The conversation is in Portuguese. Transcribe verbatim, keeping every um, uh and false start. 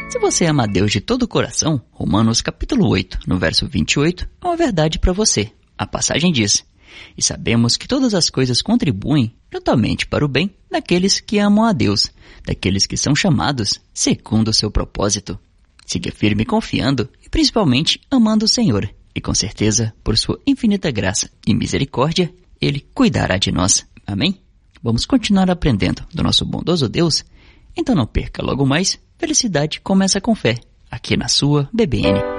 Se você ama a Deus de todo o coração, Romanos capítulo oito, no verso vinte e oito, é uma verdade para você. A passagem diz: e sabemos que todas as coisas contribuem juntamente para o bem daqueles que amam a Deus, daqueles que são chamados segundo o seu propósito. Siga firme confiando e principalmente amando o Senhor. E com certeza, por sua infinita graça e misericórdia, Ele cuidará de nós. Amém? Vamos continuar aprendendo do nosso bondoso Deus? Então não perca logo mais. Felicidade começa com fé, aqui na sua B B N.